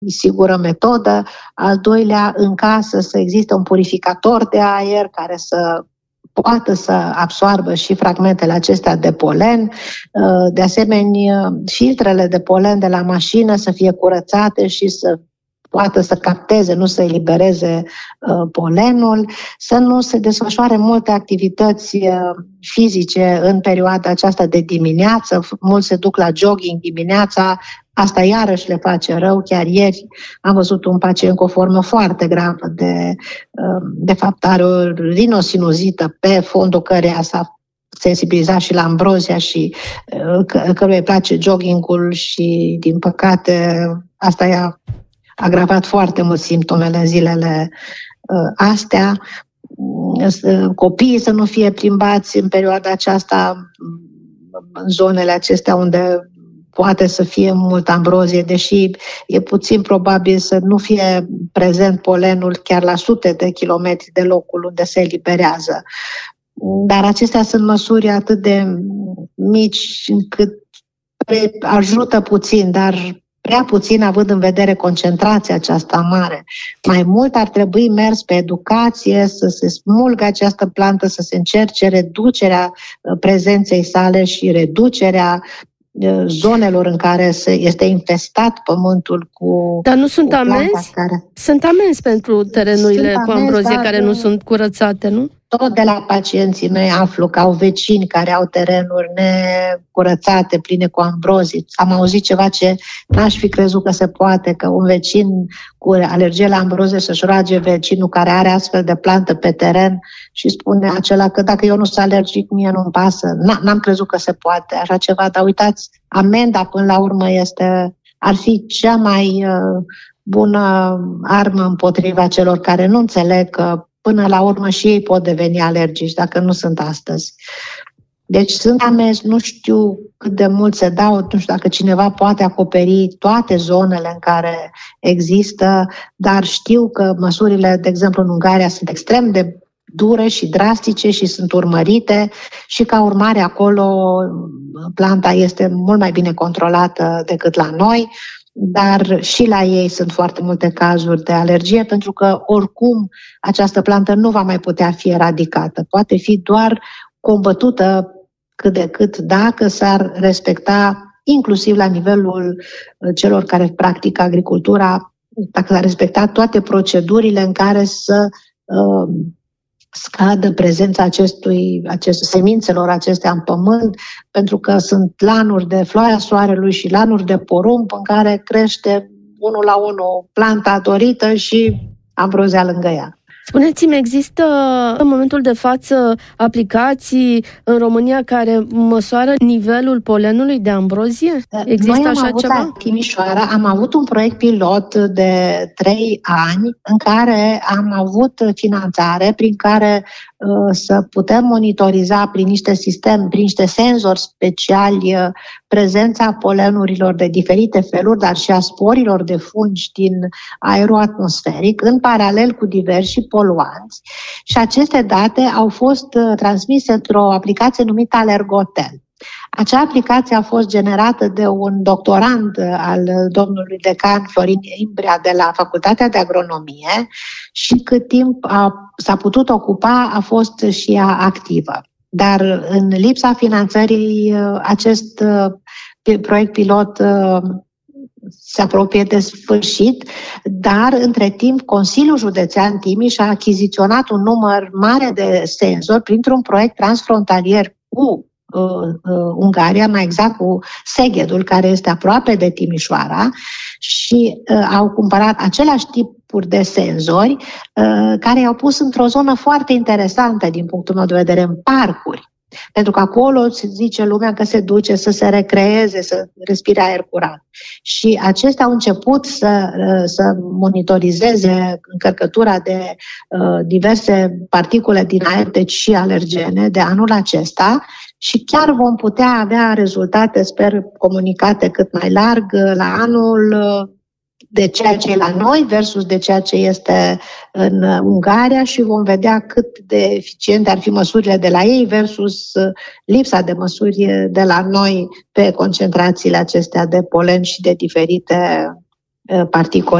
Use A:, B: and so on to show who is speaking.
A: sigură metodă. Al doilea, în casă să existe un purificator de aer care să poată să absoarbă și fragmentele acestea de polen. De asemenea, filtrele de polen de la mașină să fie curățate și să poată să capteze, nu să elibereze polenul, să nu se desfășoare multe activități fizice în perioada aceasta de dimineață. Mulți se duc la jogging dimineața, asta iarăși le face rău. Chiar ieri am văzut un pacient cu o formă foarte gravă de fapt are o rinosinuzită pe fondul căreia s-a sensibilizat și la ambrozia și căruia îi place joggingul și, din păcate, asta i-a agravat foarte mult simptomele în zilele astea. Copiii să nu fie plimbați în perioada aceasta în zonele acestea unde poate să fie multă ambrozie, deși e puțin probabil să nu fie prezent polenul chiar la sute de kilometri de locul unde se eliberează. Dar acestea sunt măsuri atât de mici încât ajută puțin, dar prea puțin având în vedere concentrația aceasta mare. Mai mult ar trebui mers pe educație, să se smulgă această plantă, să se încerce reducerea prezenței sale și reducerea zonelor în care este infestat pământul cu...
B: Dar nu sunt amenzi? Sunt amenzi pentru terenurile cu ambrozie care nu sunt curățate, nu?
A: Tot de la pacienții mei aflu că au vecini care au terenuri necurățate, pline cu ambrozii. Am auzit ceva ce n-aș fi crezut că se poate, că un vecin cu alergie la ambrozie să-și roage vecinul care are astfel de plantă pe teren și spune acela că dacă eu nu sunt alergic, mie nu-mi pasă. N-am crezut că se poate așa ceva, dar uitați, amenda până la urmă ar fi cea mai bună armă împotriva celor care nu înțeleg că până la urmă și ei pot deveni alergici, dacă nu sunt astăzi. Deci sunt amenzi, nu știu cât de mult se dau, nu știu dacă cineva poate acoperi toate zonele în care există, dar știu că măsurile, de exemplu, în Ungaria sunt extrem de dure și drastice și sunt urmărite și ca urmare acolo planta este mult mai bine controlată decât la noi. Dar și la ei sunt foarte multe cazuri de alergie, pentru că oricum această plantă nu va mai putea fi eradicată. Poate fi doar combătută cât de cât dacă s-ar respecta, inclusiv la nivelul celor care practică agricultura, dacă s-ar respecta toate procedurile în care să scadă prezența semințelor acestea în pământ, pentru că sunt lanuri de floarea soarelui și lanuri de porumb în care crește unul la unul planta dorită și ambrozia lângă ea.
B: Spuneți-mi, există în momentul de față aplicații în România care măsoară nivelul polenului de ambrozie? Există așa ceva?
A: La Timișoara am avut un proiect pilot de 3 ani în care am avut finanțare prin care să putem monitoriza prin niște senzori speciali prezența polenurilor de diferite feluri, dar și a sporilor de fungi din aerul atmosferic, în paralel cu diversi poluanți. Și aceste date au fost transmise într-o aplicație numită Alergotel. Acea aplicație a fost generată de un doctorand al domnului decan Florin Imbrea de la Facultatea de Agronomie și cât timp s-a putut ocupa a fost și ea activă. Dar în lipsa finanțării acest proiect pilot se apropie de sfârșit, dar între timp Consiliul Județean Timiș a achiziționat un număr mare de senzori printr-un proiect transfrontalier cu Ungaria, mai exact cu Seghedul, care este aproape de Timișoara, și au cumpărat același tipuri de senzori care i-au pus într-o zonă foarte interesantă din punctul meu de vedere, în parcuri. Pentru că acolo se zice lumea că se duce să se recreeze, să respire aer curat. Și acestea au început să monitorizeze încărcătura de diverse particule din aer, deci și alergene, de anul acesta. Și chiar vom putea avea rezultate, sper, comunicate cât mai larg la anul de ceea ce e la noi versus de ceea ce este în Ungaria și vom vedea cât de eficiente ar fi măsurile de la ei versus lipsa de măsuri de la noi pe concentrațiile acestea de polen și de diferite particule